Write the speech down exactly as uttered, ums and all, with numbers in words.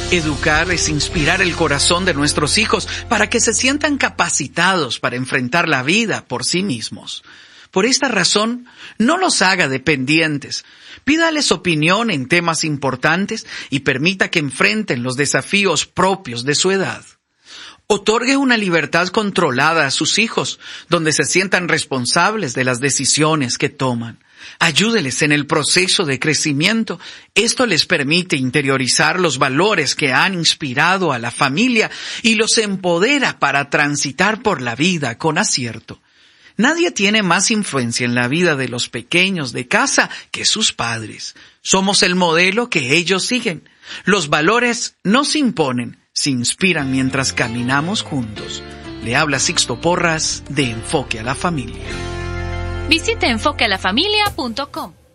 Educar es inspirar el corazón de nuestros hijos para que se sientan capacitados para enfrentar la vida por sí mismos. Por esta razón, no los haga dependientes. Pídales opinión en temas importantes y permita que enfrenten los desafíos propios de su edad. Otorgue una libertad controlada a sus hijos, donde se sientan responsables de las decisiones que toman. Ayúdeles en el proceso de crecimiento. Esto les permite interiorizar los valores que han inspirado a la familia y los empodera para transitar por la vida con acierto. Nadie tiene más influencia en la vida de los pequeños de casa que sus padres. Somos el modelo que ellos siguen. Los valores no se imponen, se inspiran mientras caminamos juntos. Le habla Sixto Porras de Enfoque a la Familia. Visite enfoque a la familia punto com.